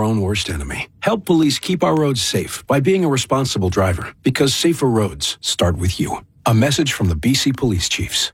own worst enemy. Help police keep our roads safe by being a responsible driver, because safer roads start with you. A message from the BC Police Chiefs.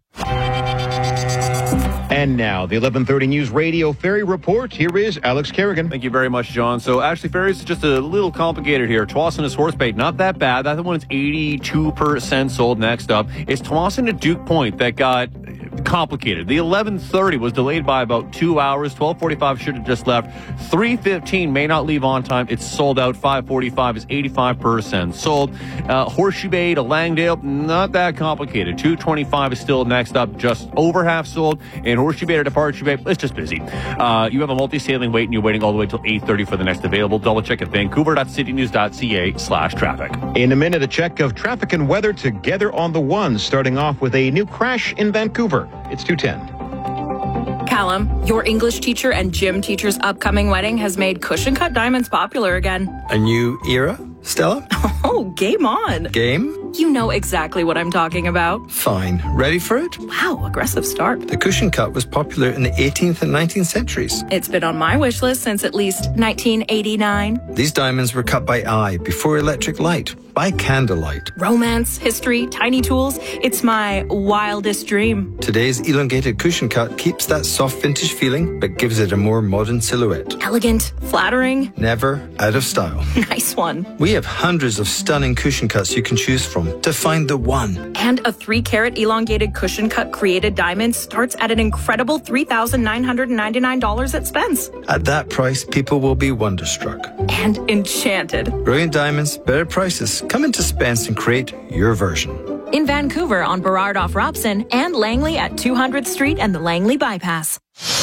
And now, the 11:30 News Radio Ferry Report. Here is Alex Kerrigan. Thank you very much, John. So, Ashley Ferries is just a little complicated here. Tsawwassen is horse bait. Not that bad. That one is 82% sold. Next up is Tsawwassen to Duke Point that got complicated. The 11:30 was delayed by about 2 hours. 12:45 should have just left. 3:15 may not leave on time. It's sold out. 5:45 is 85% sold. Horseshoe Bay to Langdale, not that complicated. 2:25 is still next up, just over half sold. And Horseshoe Bay to Departure Bay, it's just busy. You have a multi-sailing wait, and you're waiting all the way till 8:30 for the next available. Double check at vancouver.citynews.ca/traffic. In a minute, a check of traffic and weather together on the ones, starting off with a new crash in Vancouver. It's 2:10. Callum, your English teacher and gym teacher's upcoming wedding has made cushion cut diamonds popular again. A new era, Stella? Oh, game on. Game? You know exactly what I'm talking about. Fine. Ready for it? Wow, aggressive start. The cushion cut was popular in the 18th and 19th centuries. It's been on my wish list since at least 1989. These diamonds were cut by eye before electric light, by candlelight. Romance, history, tiny tools. It's my wildest dream. Today's elongated cushion cut keeps that soft vintage feeling, but gives it a more modern silhouette. Elegant, flattering. Never out of style. Nice one. We have hundreds of stunning cushion cuts you can choose from to find the one. And a 3-carat elongated cushion cut created diamond starts at an incredible $3,999 at Spence. At that price, people will be wonderstruck. And enchanted. Brilliant diamonds, better prices. Come into Spence and create your version. In Vancouver on Burrard off Robson and Langley at 200th Street and the Langley Bypass.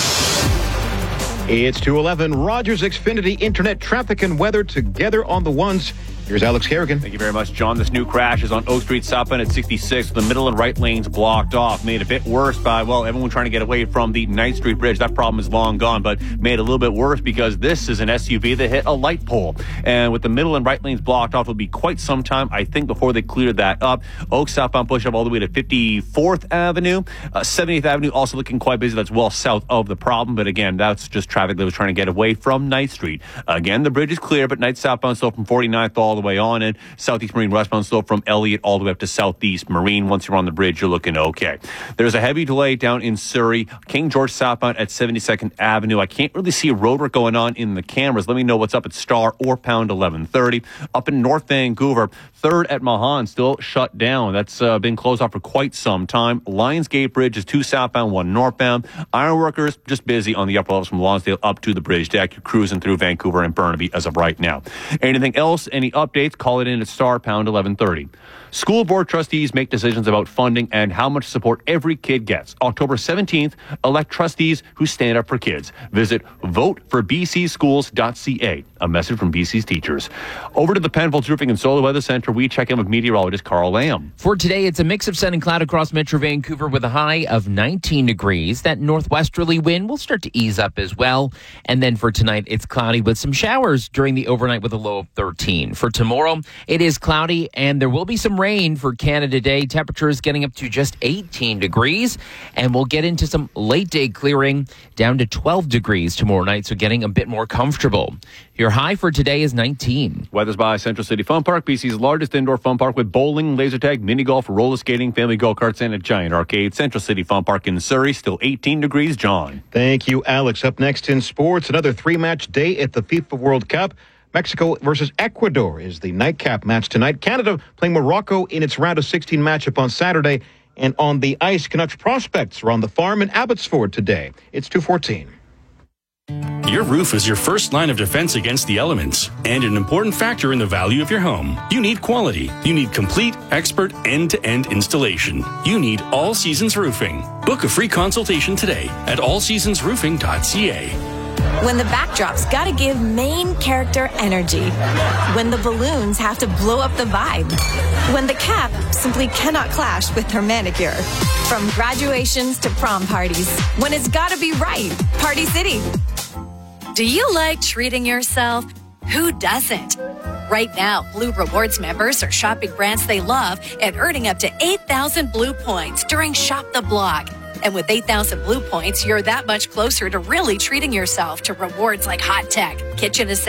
It's 2:11. Rogers Xfinity Internet traffic and weather together on the ones. Here's Alex Kerrigan. Thank you very much, John. This new crash is on Oak Street southbound at 66. The middle and right lanes blocked off. Made a bit worse by, everyone trying to get away from the Knight Street Bridge. That problem is long gone, but made it a little bit worse because this is an SUV that hit a light pole. And with the middle and right lanes blocked off, it'll be quite some time, I think, before they clear that up. Oak southbound push up all the way to 54th Avenue. 70th Avenue also looking quite busy. That's well south of the problem. But again, that's just traffic that was trying to get away from Knight Street. Again, the bridge is clear, but Knight southbound still from 49th all the way on, and Southeast Marine westbound still from Elliott all the way up to Southeast Marine. Once you're on the bridge, you're looking okay. There's a heavy delay down in Surrey, King George southbound at 72nd Avenue. I can't really see roadwork going on in the cameras. Let me know what's up at Star or Pound 1130. Up in North Vancouver, 3rd at Mahan still shut down. That's been closed off for quite some time. Lionsgate Bridge is 2 southbound, 1 northbound. Ironworkers just busy on the upper levels from Lonsdale up to the bridge deck. You're cruising through Vancouver and Burnaby as of right now. Anything else? Any updates? Call it in at Star Pound 1130. School board trustees make decisions about funding and how much support every kid gets. October 17th, elect trustees who stand up for kids. Visit voteforbcschools.ca. A message from BC's teachers. Over to the Penfolds Roofing and Solar Weather Center, we check in with meteorologist Carl Lamb. For today, it's a mix of sun and cloud across Metro Vancouver with a high of 19 degrees. That northwesterly wind will start to ease up as well. And then for tonight, it's cloudy with some showers during the overnight with a low of 13. For tomorrow, it is cloudy and there will be some rain for Canada Day. Temperatures getting up to just 18 degrees. And we'll get into some late day clearing down to 12 degrees tomorrow night. So getting a bit more comfortable. Your high for today is 19. Weather's by Central City Fun Park, BC's largest indoor fun park with bowling, laser tag, mini golf, roller skating, family go-karts, and a giant arcade. Central City Fun Park in Surrey, still 18 degrees. John. Thank you, Alex. Up next in sports, another 3-match day at the FIFA World Cup. Mexico versus Ecuador is the nightcap match tonight. Canada playing Morocco in its round of 16 matchup on Saturday. And on the ice, Canucks prospects are on the farm in Abbotsford today. It's 2:14. Your roof is your first line of defense against the elements and an important factor in the value of your home. You need quality. You need complete, expert, end-to-end installation. You need All Seasons Roofing. Book a free consultation today at allseasonsroofing.ca. When the backdrop's gotta give main character energy. When the balloons have to blow up the vibe. When the cap simply cannot clash with her manicure. From graduations to prom parties. When it's gotta be right. Party City. Do you like treating yourself? Who doesn't? Right now, Blue Rewards members are shopping brands they love and earning up to 8,000 Blue points during Shop the Block. And with 8,000 Blue points, you're that much closer to really treating yourself to rewards like hot tech, kitchen essentials,